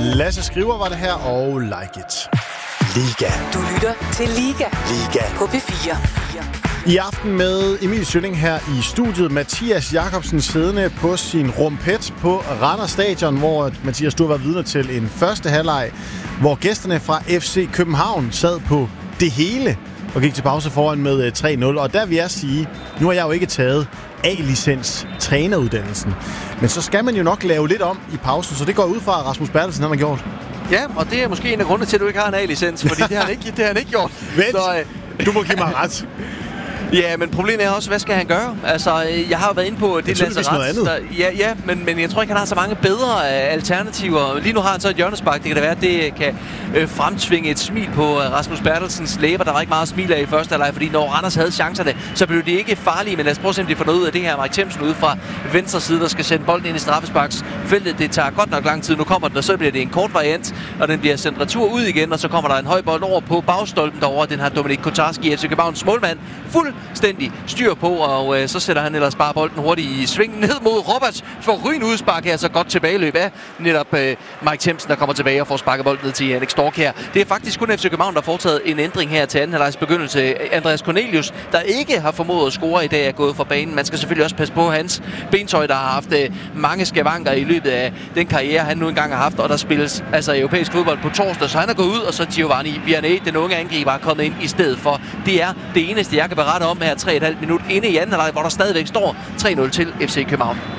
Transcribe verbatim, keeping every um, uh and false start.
Lasse Skriver var det her, og Like It. Liga. Du lytter til Liga. Liga. På P fire. I aften med Emil Sølling her i studiet. Mathias Jakobsen siddende på sin rumpet på Randers Stadion, hvor Mathias, du har været vidne til en første halvleg, hvor gæsterne fra F C København sad på det hele og gik til pause foran med tre nul. Og der vil jeg sige, nu har jeg jo ikke taget A-licens træneruddannelsen, men så skal man jo nok lave lidt om i pausen, så det går ud fra, at Rasmus Bertelsen han har gjort. Ja, og det er måske en af grundene til, at du ikke har en A-licens, fordi det har han ikke, det har han ikke gjort. Vent, så, øh... du må give mig ret. Ja, men problemet er også, hvad skal han gøre? Altså, jeg har jo været inde på det Lasse Rets. Der, ja, ja, men, men jeg tror ikke, han har så mange bedre alternativer. Lige nu har han så et hjørnespark. Det kan da være, at det kan øh, fremtvinge et smil på Rasmus Bertelsens læber. Der var ikke meget smil af i første halvleg, fordi når Randers havde chancerne, så blev de ikke farlige. Men lad os prøve at se, om de får noget ud af det her. Mike Themsen ude fra venstre side, der skal sende bolden ind i straffesparksfeltet. Det tager godt nok lang tid. Nu kommer den, og så bliver det en kort variant, og den bliver sendt retur ud igen, og så kommer der en høj bold over på bagstolpen derovre. Den har Dominik Kotarski, F C Københavns målmand, fuldstændig styr på, og øh, så sætter han ellers bare bolden hurtigt i sving ned mod Roberts for rygende udspark her, så godt tilbageløb af netop øh, Mike Themsen, der kommer tilbage og får sparket bolden ned til Jannik Stork her. Det er faktisk kun F C København, der har foretaget en ændring her til anden halvlegs begyndelse. Andreas Cornelius, der ikke har formået at score i dag, er gået fra banen. Man skal selvfølgelig også passe på hans bentøj, der har haft øh, mange skavanker i løbet af den karriere, han nu engang har haft, og der spilles altså europæisk fodbold på torsdag, så han er gået ud, og så Giovanni Vianney, den unge angriber, er kommet ind i stedet for. Det er det eneste, jeg kan berette om her tre komma fem minut inde i anden halvleg, hvor der stadigvæk står tre nul til F C København.